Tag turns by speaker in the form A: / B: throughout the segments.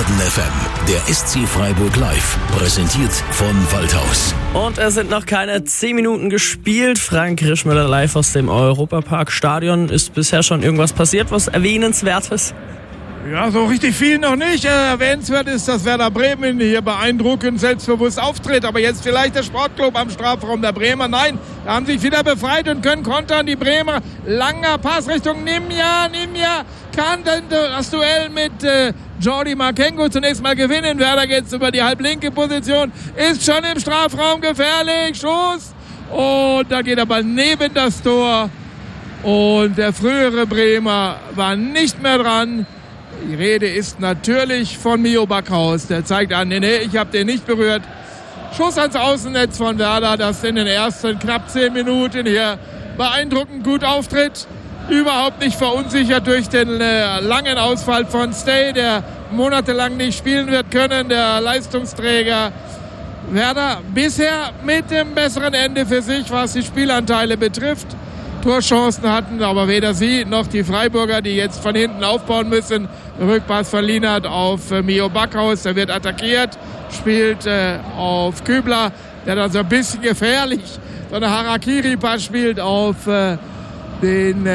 A: Baden FM, der SC Freiburg live, präsentiert von Waldhaus.
B: Und es sind noch keine 10 Minuten gespielt. Frank Rischmüller live aus dem Europapark-Stadion. Ist bisher schon irgendwas passiert, was Erwähnenswertes?
C: Ja, so richtig viel noch nicht. Erwähnenswert ist, dass Werder Bremen hier beeindruckend selbstbewusst auftritt. Aber jetzt vielleicht der Sportclub am Strafraum der Bremer. Nein, da haben sich wieder befreit und können kontern. Die Bremer, langer Pass Richtung Nimja kann das Duell mit Jordi Markengo zunächst mal gewinnen. Werder geht über die halblinke Position, ist schon im Strafraum gefährlich. Schuss. Und da geht der Ball neben das Tor. Und der frühere Bremer war nicht mehr dran. Die Rede ist natürlich von Mio Backhaus. Der zeigt an, nee, ich habe den nicht berührt. Schuss ans Außennetz von Werder, das in den ersten knapp 10 Minuten hier beeindruckend gut auftritt. Überhaupt nicht verunsichert durch den langen Ausfall von Stay, der monatelang nicht spielen wird können, der Leistungsträger. Werder bisher mit dem besseren Ende für sich, was die Spielanteile betrifft. Torchancen hatten aber weder sie noch die Freiburger, die jetzt von hinten aufbauen müssen. Rückpass von Lienert auf Mio Backhaus, der wird attackiert, spielt auf Kübler, der dann so ein bisschen gefährlich so eine Harakiri-Pass spielt auf den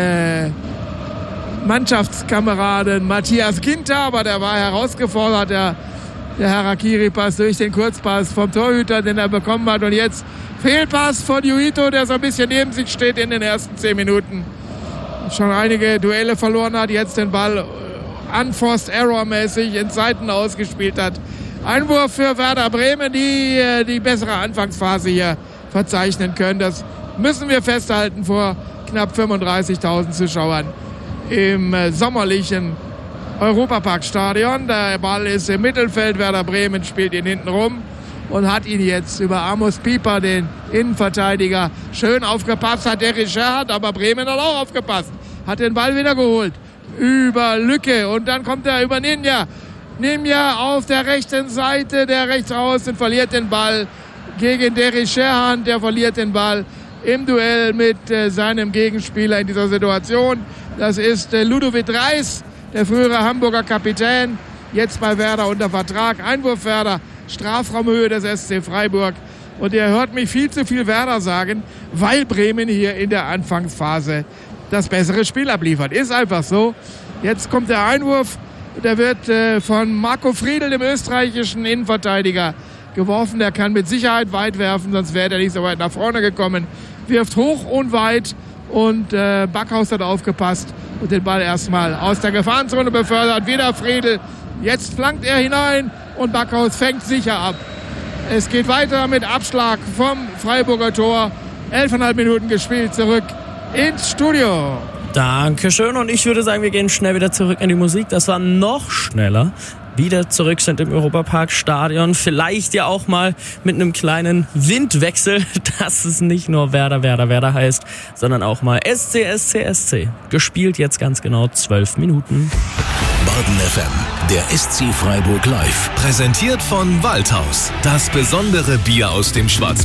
C: Mannschaftskameraden Matthias Ginter, aber der war herausgefordert, der Harakiri-Pass durch den Kurzpass vom Torhüter, den er bekommen hat. Und jetzt Fehlpass von Juito, der so ein bisschen neben sich steht in den ersten 10 Minuten. Schon einige Duelle verloren hat, jetzt den Ball unforced error-mäßig in Seiten ausgespielt hat. Einwurf für Werder Bremen, die bessere Anfangsphase hier verzeichnen können. Das müssen wir festhalten vor knapp 35.000 Zuschauern im sommerlichen Europapark-Stadion. Der Ball ist im Mittelfeld, Werder Bremen spielt ihn hinten rum und hat ihn jetzt über Amos Pieper, den Innenverteidiger, schön aufgepasst, hat der Richard, aber Bremen hat auch aufgepasst, hat den Ball wieder geholt über Lücke und dann kommt er über Ninja auf der rechten Seite, der rechts außen verliert den Ball gegen Derry Sherhan, der verliert den Ball im Duell mit seinem Gegenspieler in dieser Situation. Das ist Ludovic Reis, der frühere Hamburger Kapitän, jetzt bei Werder unter Vertrag. Einwurf Werder, Strafraumhöhe des SC Freiburg. Und ihr hört mich viel zu viel Werder sagen, weil Bremen hier in der Anfangsphase das bessere Spiel abliefert. Ist einfach so. Jetzt kommt der Einwurf. Der wird von Marco Friedl, dem österreichischen Innenverteidiger, geworfen. Der kann mit Sicherheit weit werfen, sonst wäre er nicht so weit nach vorne gekommen. Wirft hoch und weit und Backhaus hat aufgepasst und den Ball erstmal aus der Gefahrenzone befördert. Wieder Friedl. Jetzt flankt er hinein und Backhaus fängt sicher ab. Es geht weiter mit Abschlag vom Freiburger Tor. 11,5 Minuten gespielt, zurück ins Studio.
B: Dankeschön, und ich würde sagen, wir gehen schnell wieder zurück in die Musik. Das war noch schneller. Wieder zurück sind im Europapark-Stadion. Vielleicht ja auch mal mit einem kleinen Windwechsel, dass es nicht nur Werder heißt, sondern auch mal SC. Gespielt jetzt ganz genau 12 Minuten.
A: Baden FM, der SC Freiburg live,
D: präsentiert von Waldhaus. Das besondere Bier aus dem Schwarzwald.